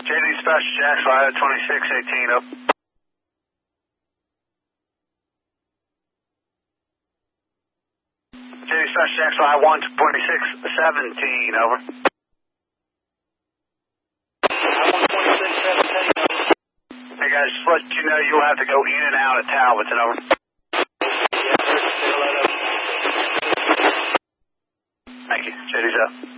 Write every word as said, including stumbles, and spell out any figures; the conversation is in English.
J D Special Jackson, I twenty-six eighteen, up. J D Special Jackson, I one twenty-six seventeen, over. Hey guys, just let you know you'll have to go in and out of Talbotton, over. Thank you. J D's up.